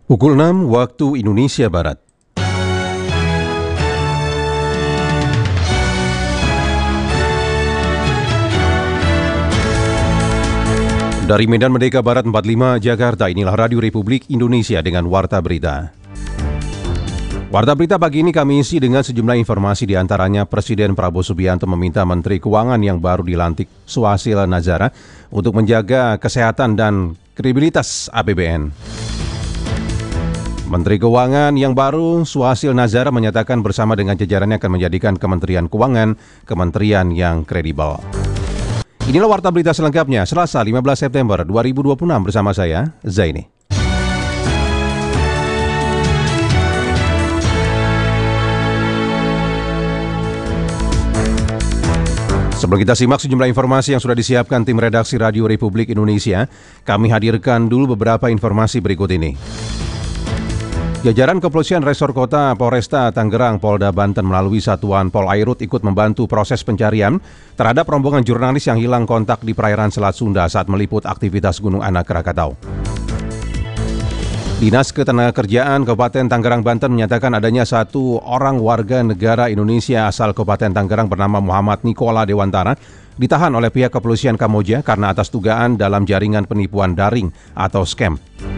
Pukul 6 waktu Indonesia Barat. Dari Medan Merdeka Barat 45 Jakarta, inilah Radio Republik Indonesia dengan Warta Berita. Warta Berita pagi ini kami isi dengan sejumlah informasi, diantaranya Presiden Prabowo Subianto meminta Menteri Keuangan yang baru dilantik Suhasil Nazara untuk menjaga kesehatan dan kredibilitas APBN. Menteri Keuangan yang baru Suhasil Nazara menyatakan bersama dengan jajarannya akan menjadikan Kementerian Keuangan kementerian yang kredibel. Inilah Warta Berita selengkapnya, Selasa 15 September 2026 bersama saya, Zaini. Sebelum kita simak sejumlah informasi yang sudah disiapkan tim redaksi Radio Republik Indonesia, kami hadirkan dulu beberapa informasi berikut ini. Jajaran Kepolisian Resor Kota Polresta Tangerang, Polda Banten melalui Satuan Polairut ikut membantu proses pencarian terhadap rombongan jurnalis yang hilang kontak di perairan Selat Sunda saat meliput aktivitas Gunung Anak Krakatau. Dinas Ketenagakerjaan Kabupaten Tangerang, Banten menyatakan adanya satu orang warga negara Indonesia asal Kabupaten Tangerang bernama Muhammad Nikola Dewantara ditahan oleh pihak kepolisian Kamboja karena atas dugaan dalam jaringan penipuan daring atau scam.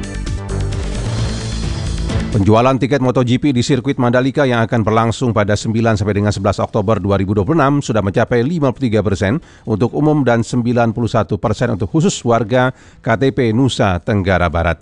Penjualan tiket MotoGP di sirkuit Mandalika yang akan berlangsung pada 9 sampai dengan 11 Oktober 2026 sudah mencapai 53% untuk umum dan 91% untuk khusus warga KTP Nusa Tenggara Barat.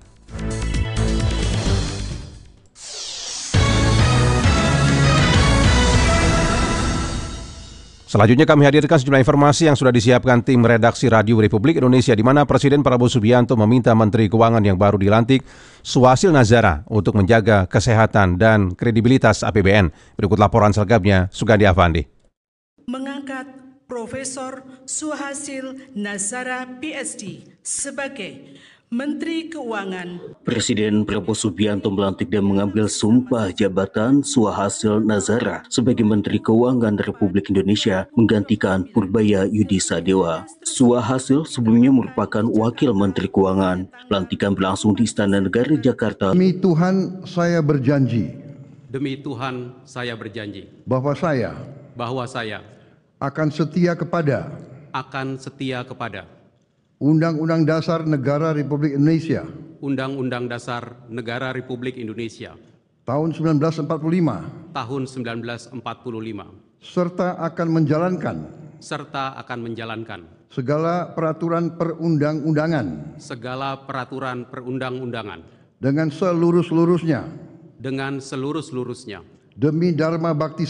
Selanjutnya kami hadirkan sejumlah informasi yang sudah disiapkan tim redaksi Radio Republik Indonesia, di mana Presiden Prabowo Subianto meminta Menteri Keuangan yang baru dilantik Suhasil Nazara untuk menjaga kesehatan dan kredibilitas APBN. Berikut laporan selengkapnya, Sugandi Afandi. Mengangkat Profesor Suhasil Nazara PhD sebagai Menteri Keuangan. Presiden Prabowo Subianto melantik dan mengambil sumpah jabatan Suhasil Nazara sebagai Menteri Keuangan Republik Indonesia menggantikan Purbaya Yudi Sadewa. Suhasil sebelumnya merupakan Wakil Menteri Keuangan. Pelantikan berlangsung di Istana Negara Jakarta. Demi Tuhan saya berjanji. Demi Tuhan saya berjanji. Bahwa saya akan setia kepada Undang-Undang Dasar Negara Republik Indonesia Undang-Undang Dasar Negara Republik Indonesia tahun 1945 serta akan menjalankan segala peraturan perundang-undangan dengan seluruh-seluruhnya demi dharma bakti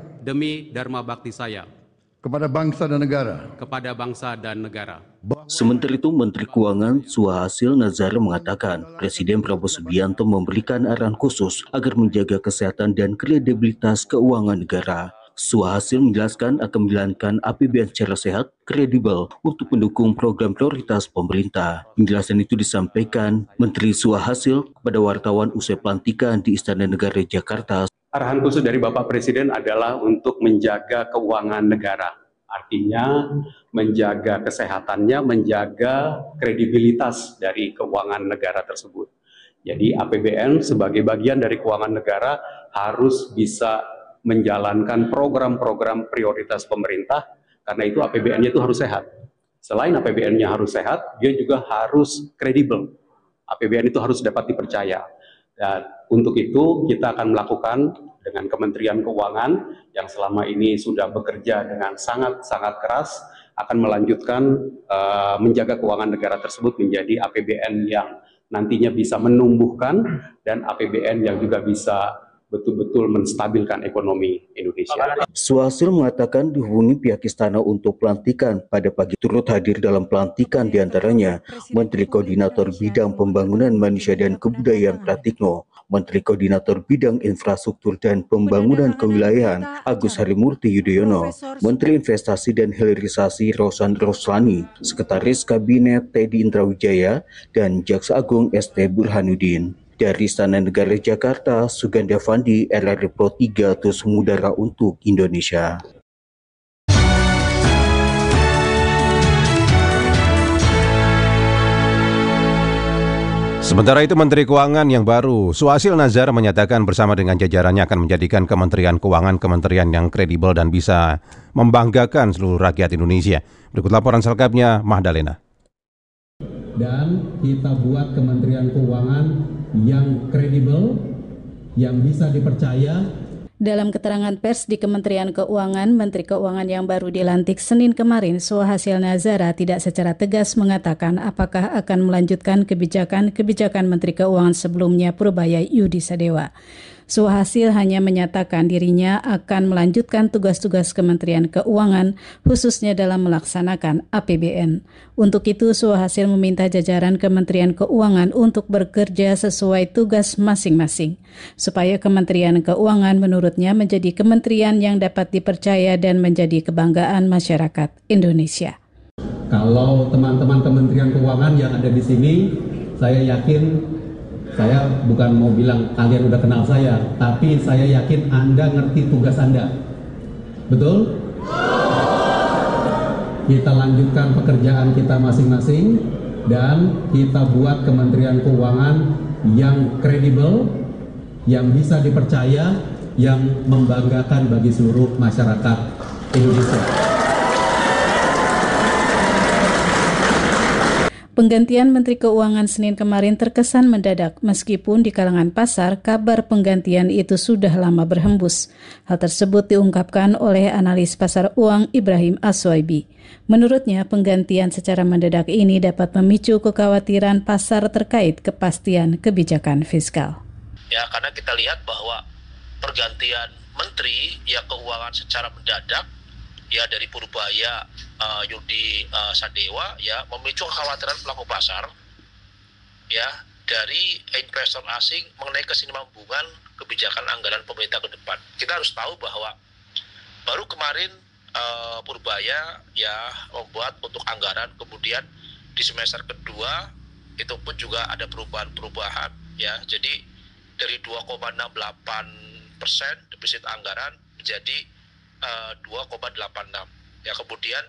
saya kepada bangsa dan negara. Sementara itu, Menteri Keuangan Suhasil Nazara mengatakan Presiden Prabowo Subianto memberikan arahan khusus agar menjaga kesehatan dan kredibilitas keuangan negara. Suhasil menjelaskan akan menjalankan APBN secara sehat, kredibel untuk mendukung program prioritas pemerintah. Penjelasan itu disampaikan Menteri Suhasil kepada wartawan usai pelantikan di Istana Negara Jakarta. Arahan khusus dari Bapak Presiden adalah untuk menjaga keuangan negara. Artinya menjaga kesehatannya, menjaga kredibilitas dari keuangan negara tersebut. Jadi APBN sebagai bagian dari keuangan negara harus bisa menjalankan program-program prioritas pemerintah, karena itu APBN-nya itu harus sehat. Selain APBN-nya harus sehat, dia juga harus kredibel. APBN itu harus dapat dipercaya. Dan untuk itu kita akan melakukan dengan Kementerian Keuangan yang selama ini sudah bekerja dengan sangat-sangat keras, akan melanjutkan menjaga keuangan negara tersebut menjadi APBN yang nantinya bisa menumbuhkan dan APBN yang juga bisa betul-betul menstabilkan ekonomi Indonesia. Suhasil mengatakan dihubungi pihak istana untuk pelantikan pada pagi. Turut hadir dalam pelantikan diantaranya Menteri Koordinator Bidang Pembangunan Manusia dan Kebudayaan Pratikno, Menteri Koordinator Bidang Infrastruktur dan Pembangunan Kewilayahan Agus Harimurti Yudhoyono, Menteri Investasi dan Hilirisasi Rosan Roslani, Sekretaris Kabinet Teddy Indrawijaya, dan Jaksa Agung ST Burhanuddin. Dari Istana Negara Jakarta, Sugandi Afandi, RRI Pro 3 terus mengudara untuk Indonesia. Sementara itu, Menteri Keuangan yang baru, Suhasil Nazara, menyatakan bersama dengan jajarannya akan menjadikan Kementerian Keuangan kementerian yang kredibel dan bisa membanggakan seluruh rakyat Indonesia. Berikut laporan selengkapnya, Mahdalena. Dan kita buat Kementerian Keuangan yang kredibel, yang bisa dipercaya. Dalam keterangan pers di Kementerian Keuangan, Menteri Keuangan yang baru dilantik Senin kemarin, Suhasil Nazara, tidak secara tegas mengatakan apakah akan melanjutkan kebijakan Menteri Keuangan sebelumnya, Purbaya Yudi Sadewa. Suhasil hanya menyatakan dirinya akan melanjutkan tugas-tugas Kementerian Keuangan, khususnya dalam melaksanakan APBN. Untuk itu, Suhasil meminta jajaran Kementerian Keuangan untuk bekerja sesuai tugas masing-masing, supaya Kementerian Keuangan menurutnya menjadi kementerian yang dapat dipercaya dan menjadi kebanggaan masyarakat Indonesia. Kalau teman-teman Kementerian Keuangan yang ada di sini, saya yakin, saya bukan mau bilang kalian udah kenal saya, tapi saya yakin Anda ngerti tugas Anda. Betul? Kita lanjutkan pekerjaan kita masing-masing dan kita buat Kementerian Keuangan yang kredibel, yang bisa dipercaya, yang membanggakan bagi seluruh masyarakat Indonesia. Penggantian Menteri Keuangan Senin kemarin terkesan mendadak, meskipun di kalangan pasar kabar penggantian itu sudah lama berhembus. Hal tersebut diungkapkan oleh analis pasar uang Ibrahim Aswaibi. Menurutnya, penggantian secara mendadak ini dapat memicu kekhawatiran pasar terkait kepastian kebijakan fiskal. Ya, karena kita lihat bahwa pergantian Menteri Keuangan secara mendadak, ya dari Purbaya Yudi Sadewa, ya memicu kekhawatiran pelaku pasar, ya dari investor asing mengenai kesinambungan kebijakan anggaran pemerintah ke depan. Kita harus tahu bahwa baru kemarin Purbaya ya membuat untuk anggaran, kemudian di semester kedua itu pun juga ada perubahan-perubahan, ya. Jadi dari 2,68% defisit anggaran menjadi 2,86. Ya, kemudian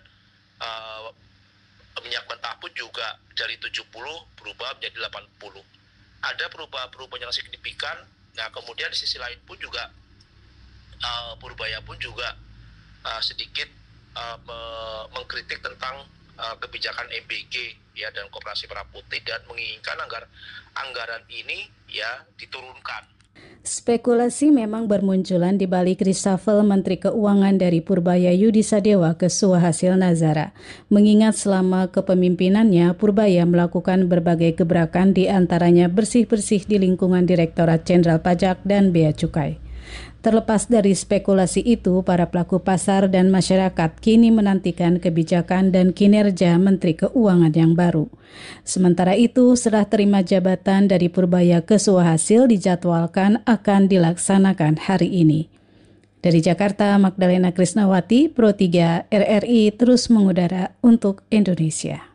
minyak mentah pun juga dari 70 berubah menjadi 80. Ada perubahan yang signifikan. Nah, kemudian di sisi lain pun juga Purbaya pun juga sedikit mengkritik tentang kebijakan MBG ya dan Koperasi Merah Putih dan menginginkan agar anggaran ini ya diturunkan. Spekulasi memang bermunculan di balik reshuffle Menteri Keuangan dari Purbaya Yudi Sadewa ke Suhasil Nazara. Mengingat selama kepemimpinannya, Purbaya melakukan berbagai gebrakan, di antaranya bersih-bersih di lingkungan Direktorat Jenderal Pajak dan Bea Cukai. Terlepas dari spekulasi itu, para pelaku pasar dan masyarakat kini menantikan kebijakan dan kinerja Menteri Keuangan yang baru. Sementara itu, serah terima jabatan dari Purbaya ke Suhasil dijadwalkan akan dilaksanakan hari ini. Dari Jakarta, Magdalena Krisnawati, Pro 3 RRI terus mengudara untuk Indonesia.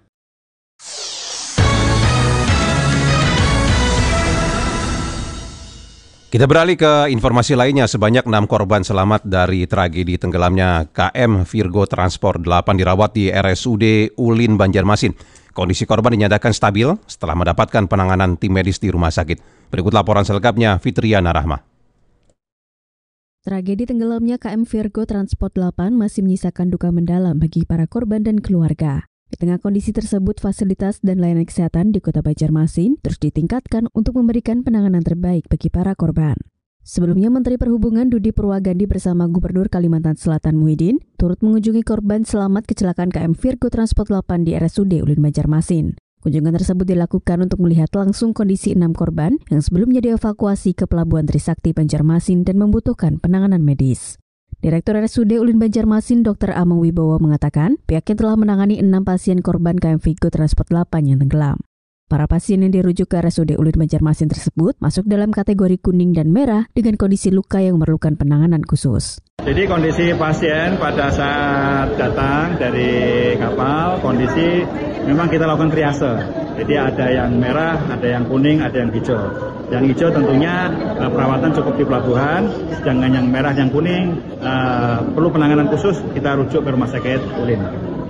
Kita beralih ke informasi lainnya. Sebanyak 6 korban selamat dari tragedi tenggelamnya KM Virgo Transport 8 dirawat di RSUD Ulin Banjarmasin. Kondisi korban dinyatakan stabil setelah mendapatkan penanganan tim medis di rumah sakit. Berikut laporan selengkapnya, Fitriana Rahma. Tragedi tenggelamnya KM Virgo Transport 8 masih menyisakan duka mendalam bagi para korban dan keluarga. Di tengah kondisi tersebut, fasilitas dan layanan kesehatan di Kota Banjarmasin terus ditingkatkan untuk memberikan penanganan terbaik bagi para korban. Sebelumnya, Menteri Perhubungan Dudi Purwagandi bersama Gubernur Kalimantan Selatan Muhyiddin turut mengunjungi korban selamat kecelakaan KM Virgo Transport 8 di RSUD Ulin Banjarmasin. Kunjungan tersebut dilakukan untuk melihat langsung kondisi 6 korban yang sebelumnya dievakuasi ke Pelabuhan Trisakti Banjarmasin dan membutuhkan penanganan medis. Direktur RSUD Ulin Banjarmasin Dr. Amang Wibowo mengatakan pihaknya telah menangani 6 pasien korban KM Virgo Transport 8 yang tenggelam. Para pasien yang dirujuk ke RSUD Ulin Banjarmasin tersebut masuk dalam kategori kuning dan merah dengan kondisi luka yang memerlukan penanganan khusus. Jadi kondisi pasien pada saat datang dari kapal, kondisi memang kita lakukan triase. Jadi ada yang merah, ada yang kuning, ada yang hijau. Yang hijau tentunya perawatan cukup di pelabuhan, sedangkan yang merah, yang kuning perlu penanganan khusus, kita rujuk ke rumah sakit Ulin.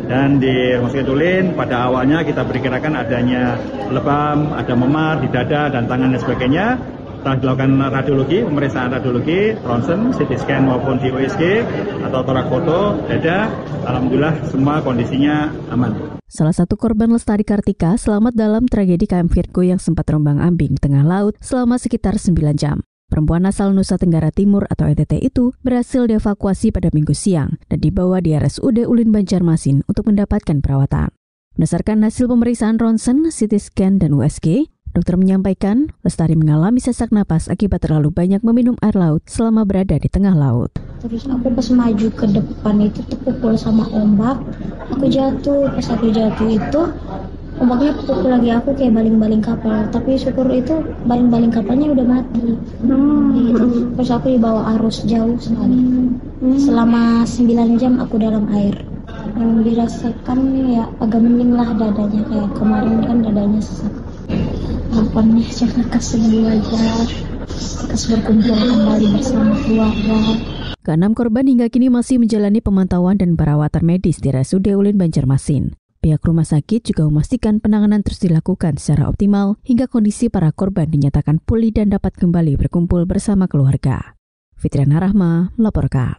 Dan di Rumah Sakit Ulin pada awalnya kita perkirakan adanya lebam, ada memar di dada dan tangan dan sebagainya. Setelah dilakukan radiologi, pemeriksaan radiologi, ronsen, CT scan maupun di USG atau torak foto dada, alhamdulillah semua kondisinya aman. Salah satu korban Lestari Kartika selamat dalam tragedi KM Virgo yang sempat terombang-ambing di tengah laut selama sekitar 9 jam. Perempuan asal Nusa Tenggara Timur atau NTT itu berhasil dievakuasi pada Minggu siang dan dibawa di RSUD Ulin Banjarmasin untuk mendapatkan perawatan. Berdasarkan hasil pemeriksaan ronsen, CT scan, dan USG, dokter menyampaikan Lestari mengalami sesak napas akibat terlalu banyak meminum air laut selama berada di tengah laut. Terus aku pas maju ke depan itu terpukul sama ombak, aku jatuh. Pas aku jatuh itu ombaknya pukul lagi aku kayak baling-baling kapal, tapi syukur itu baling-baling kapalnya udah mati. Terus aku dibawa arus jauh sekali. Selama 9 jam aku dalam air. Yang dirasakan ya agak mending lah dadanya, kayak kemarin kan dadanya sesak. Harapannya jangan kesembuh aja, berkumpul kembali bersama keluarga. Keenam korban hingga kini masih menjalani pemantauan dan perawatan medis di RSUD Ulin Banjarmasin. Pihak rumah sakit juga memastikan penanganan terus dilakukan secara optimal hingga kondisi para korban dinyatakan pulih dan dapat kembali berkumpul bersama keluarga. Fitriana Rahma melaporkan.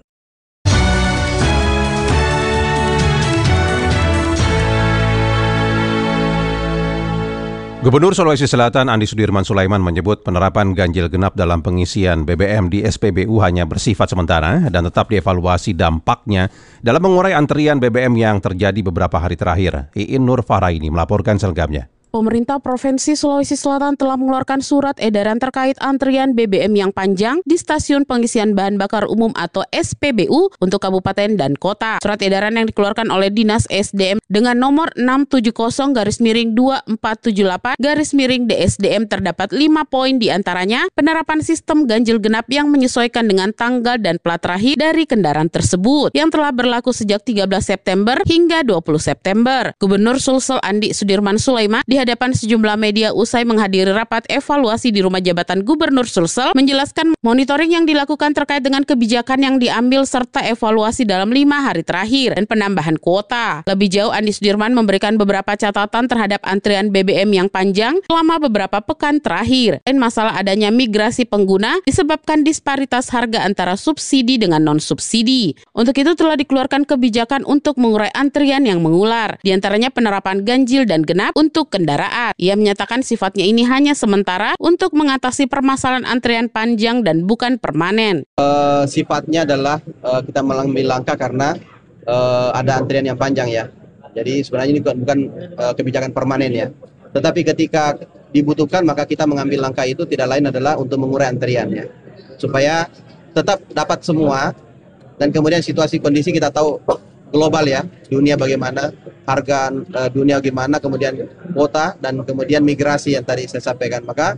Gubernur Sulawesi Selatan Andi Sudirman Sulaiman menyebut penerapan ganjil genap dalam pengisian BBM di SPBU hanya bersifat sementara dan tetap dievaluasi dampaknya dalam mengurai antrian BBM yang terjadi beberapa hari terakhir. Iin Nur Faraini melaporkan selengkapnya. Pemerintah Provinsi Sulawesi Selatan telah mengeluarkan surat edaran terkait antrian BBM yang panjang di stasiun pengisian bahan bakar umum atau SPBU untuk kabupaten dan kota. Surat edaran yang dikeluarkan oleh Dinas SDM dengan nomor 670-2478-DSDM terdapat 5 poin diantaranya penerapan sistem ganjil genap yang menyesuaikan dengan tanggal dan plat terakhir dari kendaraan tersebut yang telah berlaku sejak 13 September hingga 20 September. Gubernur Sulsel Andi Sudirman Sulaiman di hadapan sejumlah media usai menghadiri rapat evaluasi di Rumah Jabatan Gubernur Sulsel menjelaskan monitoring yang dilakukan terkait dengan kebijakan yang diambil serta evaluasi dalam 5 hari terakhir dan penambahan kuota. Lebih jauh, Andi Sudirman memberikan beberapa catatan terhadap antrian BBM yang panjang selama beberapa pekan terakhir dan masalah adanya migrasi pengguna disebabkan disparitas harga antara subsidi dengan non-subsidi. Untuk itu telah dikeluarkan kebijakan untuk mengurai antrian yang mengular, diantaranya penerapan ganjil dan genap untuk kendaraan. Ia menyatakan sifatnya ini hanya sementara untuk mengatasi permasalahan antrian panjang dan bukan permanen. Sifatnya adalah kita mengambil langkah karena ada antrian yang panjang ya. Jadi sebenarnya ini bukan kebijakan permanen ya. Tetapi ketika dibutuhkan maka kita mengambil langkah itu tidak lain adalah untuk mengurai antrian ya. Supaya tetap dapat semua dan kemudian situasi kondisi kita tahu global ya, dunia bagaimana, harga dunia bagaimana, kemudian kuota dan kemudian migrasi yang tadi saya sampaikan. Maka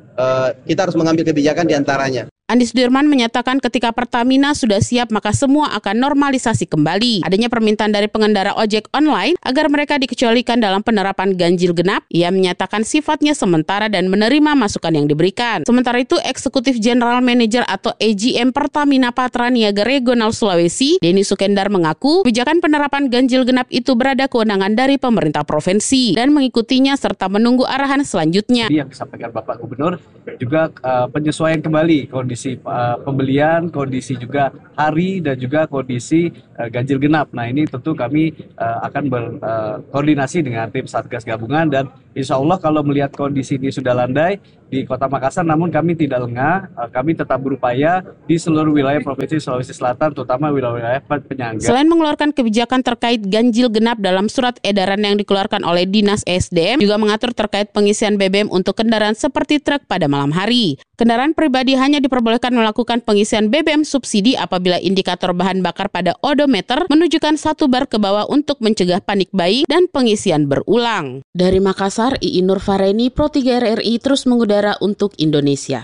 kita harus mengambil kebijakan diantaranya. Andi Sudirman menyatakan ketika Pertamina sudah siap maka semua akan normalisasi kembali. Adanya permintaan dari pengendara ojek online agar mereka dikecualikan dalam penerapan ganjil genap. Ia menyatakan sifatnya sementara dan menerima masukan yang diberikan. Sementara itu, Eksekutif General Manager atau AGM Pertamina Patra Niaga Regional Sulawesi, Denny Sukendar mengaku kebijakan penerapan ganjil genap itu berada kewenangan dari pemerintah provinsi dan mengikutinya serta menunggu arahan selanjutnya. Yang disampaikan Bapak Gubernur juga penyesuaian kembali kondisi pembelian, kondisi juga hari dan juga kondisi ganjil genap. Nah ini tentu kami akan berkoordinasi dengan tim Satgas Gabungan dan insya Allah kalau melihat kondisi ini sudah landai di Kota Makassar, namun kami tidak lengah, kami tetap berupaya di seluruh wilayah Provinsi Sulawesi Selatan, terutama wilayah-wilayah penyangga. Selain mengeluarkan kebijakan terkait ganjil genap dalam surat edaran yang dikeluarkan oleh Dinas SDM, juga mengatur terkait pengisian BBM untuk kendaraan seperti truk pada malam hari. Kendaraan pribadi hanya diperbolehkan melakukan pengisian BBM subsidi apabila indikator bahan bakar pada odometer menunjukkan 1 bar ke bawah untuk mencegah panik bayi dan pengisian berulang. Dari Makassar, Iin Nur Faraini, Pro 3 RRI terus mengudara untuk Indonesia.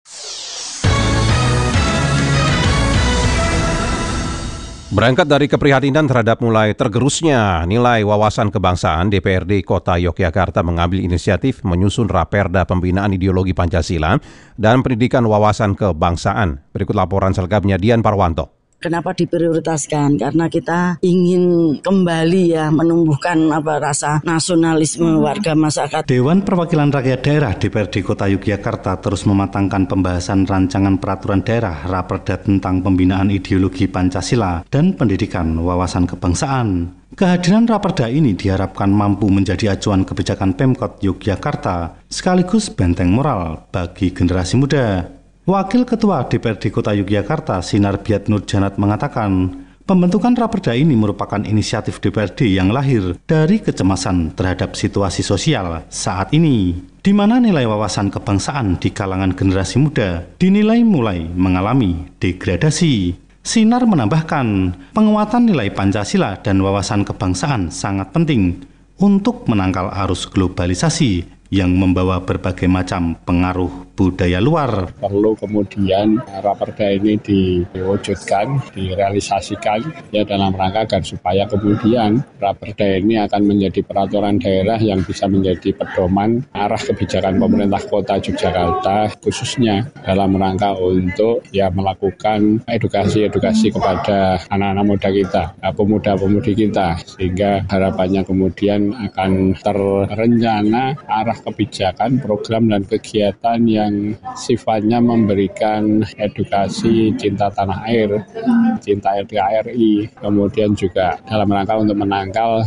Berangkat dari keprihatinan terhadap mulai tergerusnya nilai wawasan kebangsaan, DPRD Kota Yogyakarta mengambil inisiatif menyusun Raperda Pembinaan Ideologi Pancasila dan Pendidikan Wawasan Kebangsaan. Berikut laporan selengkapnya Dian Parwanto. Kenapa diprioritaskan? Karena kita ingin kembali ya menumbuhkan rasa nasionalisme warga masyarakat. Dewan Perwakilan Rakyat Daerah DPRD Kota Yogyakarta terus mematangkan pembahasan rancangan peraturan daerah Raperda tentang pembinaan ideologi Pancasila dan pendidikan wawasan kebangsaan. Kehadiran Raperda ini diharapkan mampu menjadi acuan kebijakan Pemkot Yogyakarta sekaligus benteng moral bagi generasi muda. Wakil Ketua DPRD Kota Yogyakarta Sinarbiat Nurjanat mengatakan, pembentukan Raperda ini merupakan inisiatif DPRD yang lahir dari kecemasan terhadap situasi sosial saat ini, di mana nilai wawasan kebangsaan di kalangan generasi muda dinilai mulai mengalami degradasi. Sinar menambahkan, penguatan nilai Pancasila dan wawasan kebangsaan sangat penting untuk menangkal arus globalisasi yang membawa berbagai macam pengaruh budaya luar. Perlu kemudian Raperda ini diwujudkan, direalisasikan ya dalam rangka agar supaya kemudian Raperda ini akan menjadi peraturan daerah yang bisa menjadi pedoman arah kebijakan pemerintah Kota Yogyakarta, khususnya dalam rangka untuk melakukan edukasi kepada anak-anak muda kita, pemuda-pemudi kita, sehingga harapannya kemudian akan terencana arah kebijakan, program dan kegiatan yang sifatnya memberikan edukasi cinta tanah air, cinta RI, kemudian juga dalam rangka untuk menangkal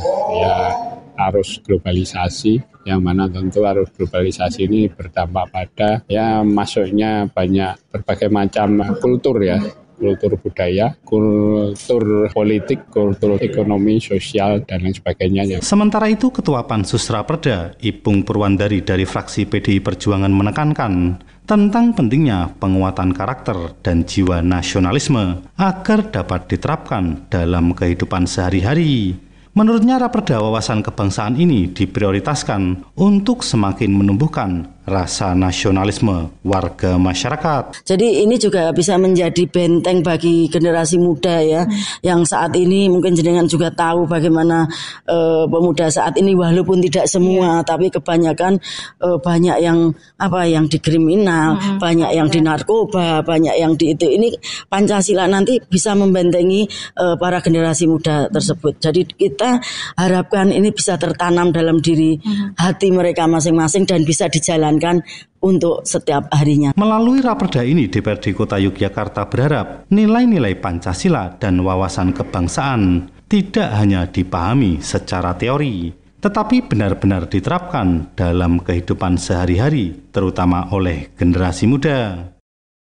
arus globalisasi, yang mana tentu arus globalisasi ini berdampak pada masuknya banyak berbagai macam kultur kultur budaya, kultur politik, kultur ekonomi, sosial, dan lain sebagainya. Sementara itu, Ketua Pansus Raperda, Ipung Purwandari dari fraksi PDI Perjuangan menekankan tentang pentingnya penguatan karakter dan jiwa nasionalisme agar dapat diterapkan dalam kehidupan sehari-hari. Menurutnya, Raperda wawasan kebangsaan ini diprioritaskan untuk semakin menumbuhkan rasa nasionalisme warga masyarakat. Jadi ini juga bisa menjadi benteng bagi generasi muda yang saat ini mungkin jenengan juga tahu bagaimana pemuda saat ini, walaupun tidak semua tapi kebanyakan banyak yang di kriminal, banyak yang di narkoba, banyak yang di itu. Ini Pancasila nanti bisa membentengi para generasi muda tersebut. Jadi kita harapkan ini bisa tertanam dalam diri hati mereka masing-masing dan bisa dijalankan untuk setiap harinya. Melalui Raperda ini, DPRD Kota Yogyakarta berharap nilai-nilai Pancasila dan wawasan kebangsaan tidak hanya dipahami secara teori, tetapi benar-benar diterapkan dalam kehidupan sehari-hari, terutama oleh generasi muda.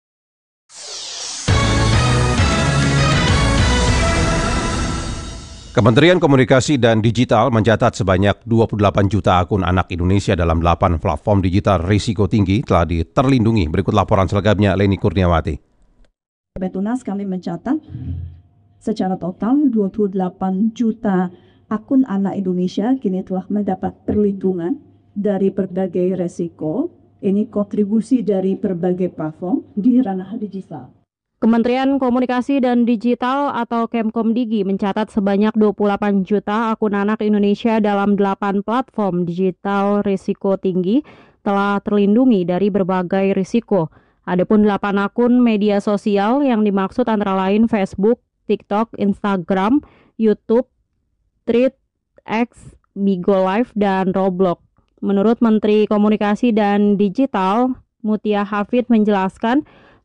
Kementerian Komunikasi dan Digital mencatat sebanyak 28 juta akun anak Indonesia dalam 8 platform digital risiko tinggi telah terlindungi. Berikut laporan selengkapnya Leni Kurniawati. Petunas kami mencatat secara total 28 juta akun anak Indonesia kini telah mendapat perlindungan dari berbagai resiko. Ini kontribusi dari berbagai platform di ranah digital. Kementerian Komunikasi dan Digital atau Kemkomdigi mencatat sebanyak 28 juta akun anak Indonesia dalam 8 platform digital risiko tinggi telah terlindungi dari berbagai risiko. Adapun 8 akun media sosial yang dimaksud antara lain Facebook, TikTok, Instagram, YouTube, Threads, X, Bigo Live, dan Roblox. Menurut Menteri Komunikasi dan Digital, Mutia Hafid menjelaskan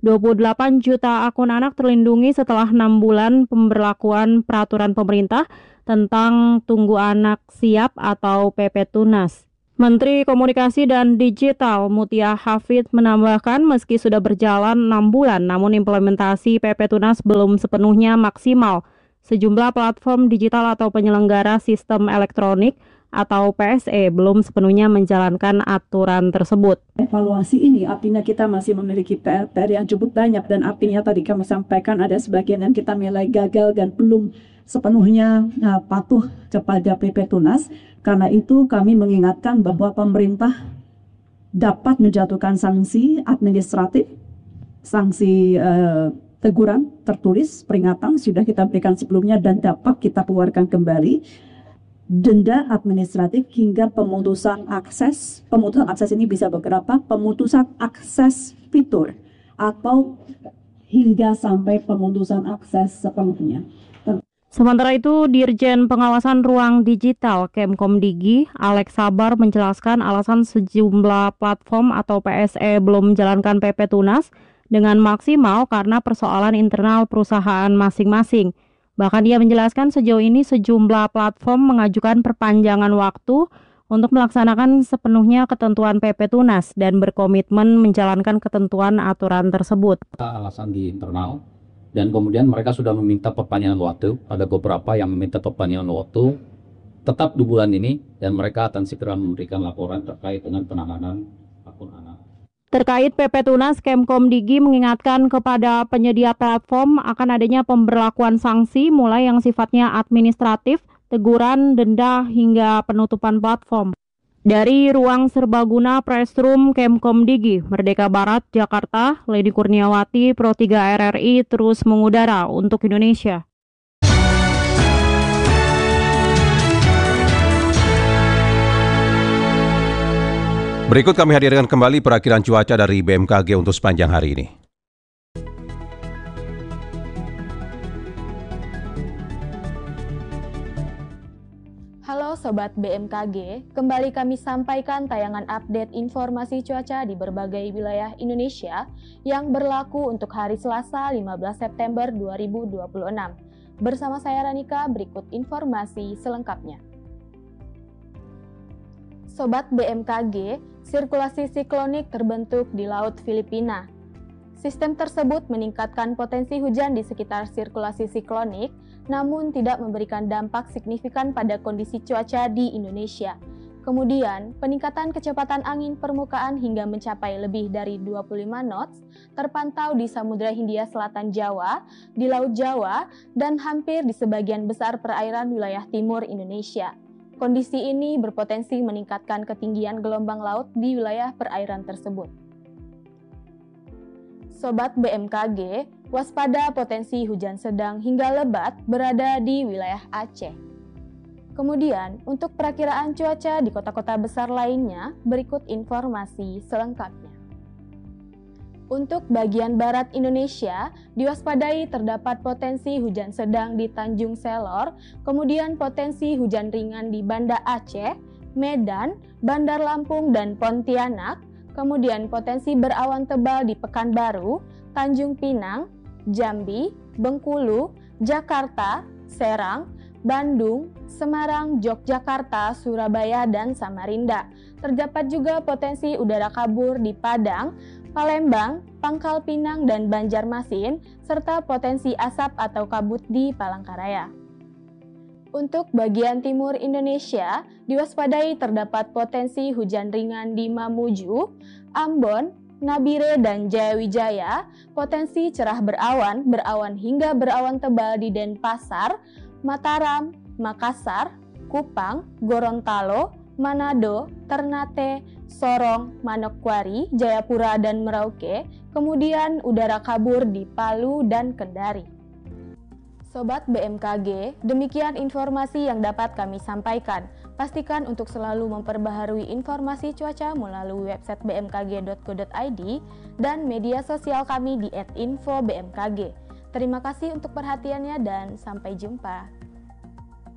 28 juta akun anak terlindungi setelah 6 bulan pemberlakuan peraturan pemerintah tentang Tunggu Anak Siap atau PP Tunas. Menteri Komunikasi dan Digital Mutia Hafid menambahkan meski sudah berjalan 6 bulan namun implementasi PP Tunas belum sepenuhnya maksimal. Sejumlah platform digital atau penyelenggara sistem elektronik atau PSE belum sepenuhnya menjalankan aturan tersebut. Evaluasi ini artinya kita masih memiliki PR yang cukup banyak dan artinya tadi kami sampaikan ada sebagian yang kita nilai gagal dan belum sepenuhnya patuh kepada PP Tunas. Karena itu kami mengingatkan bahwa pemerintah dapat menjatuhkan sanksi administratif, sanksi teguran tertulis, peringatan sudah kita berikan sebelumnya dan dapat kita keluarkan kembali. Denda administratif hingga pemutusan akses. Pemutusan akses ini bisa beberapa, pemutusan akses fitur atau hingga sampai pemutusan akses sepenuhnya. Sementara itu, Dirjen Pengawasan Ruang Digital Kemkomdigi, Alex Sabar menjelaskan alasan sejumlah platform atau PSE belum menjalankan PP Tunas dengan maksimal karena persoalan internal perusahaan masing-masing. Bahkan dia menjelaskan sejauh ini sejumlah platform mengajukan perpanjangan waktu untuk melaksanakan sepenuhnya ketentuan PP Tunas dan berkomitmen menjalankan ketentuan aturan tersebut. Alasan di internal. Dan kemudian mereka sudah meminta perpanjangan waktu, ada beberapa yang meminta perpanjangan waktu tetap 2 bulan ini, dan mereka akan segera memberikan laporan terkait dengan penanganan akun anak. Terkait PP Tunas, Kemkomdigi mengingatkan kepada penyedia platform akan adanya pemberlakuan sanksi mulai yang sifatnya administratif, teguran, denda, hingga penutupan platform. Dari Ruang Serbaguna Press Room Kemkomdigi, Merdeka Barat, Jakarta, Leni Kurniawati, Pro 3 RRI terus mengudara untuk Indonesia. Berikut kami hadirkan kembali perakiran cuaca dari BMKG untuk sepanjang hari ini. Halo Sobat BMKG, kembali kami sampaikan tayangan update informasi cuaca di berbagai wilayah Indonesia yang berlaku untuk hari Selasa 15 September 2026. Bersama saya Ranika, berikut informasi selengkapnya. Sobat BMKG, sirkulasi siklonik terbentuk di Laut Filipina. Sistem tersebut meningkatkan potensi hujan di sekitar sirkulasi siklonik, namun tidak memberikan dampak signifikan pada kondisi cuaca di Indonesia. Kemudian, peningkatan kecepatan angin permukaan hingga mencapai lebih dari 25 knots terpantau di Samudra Hindia Selatan Jawa, di Laut Jawa, dan hampir di sebagian besar perairan wilayah timur Indonesia. Kondisi ini berpotensi meningkatkan ketinggian gelombang laut di wilayah perairan tersebut. Sobat BMKG, waspada potensi hujan sedang hingga lebat berada di wilayah Aceh. Kemudian, untuk perakiraan cuaca di kota-kota besar lainnya, berikut informasi selengkapnya. Untuk bagian barat Indonesia, diwaspadai terdapat potensi hujan sedang di Tanjung Selor, kemudian potensi hujan ringan di Banda Aceh, Medan, Bandar Lampung, dan Pontianak, kemudian potensi berawan tebal di Pekanbaru, Tanjung Pinang, Jambi, Bengkulu, Jakarta, Serang, Bandung, Semarang, Yogyakarta, Surabaya, dan Samarinda. Terdapat juga potensi udara kabur di Padang, Palembang, Pangkal Pinang, dan Banjarmasin, serta potensi asap atau kabut di Palangkaraya. Untuk bagian timur Indonesia, diwaspadai terdapat potensi hujan ringan di Mamuju, Ambon, Nabire, dan Jayawijaya, potensi cerah berawan hingga berawan tebal di Denpasar, Mataram, Makassar, Kupang, Gorontalo, Manado, Ternate, Sorong, Manokwari, Jayapura, dan Merauke, kemudian udara kabur di Palu dan Kendari. Sobat BMKG, demikian informasi yang dapat kami sampaikan. Pastikan untuk selalu memperbaharui informasi cuaca melalui website bmkg.go.id dan media sosial kami di @infobmkg. Terima kasih untuk perhatiannya dan sampai jumpa.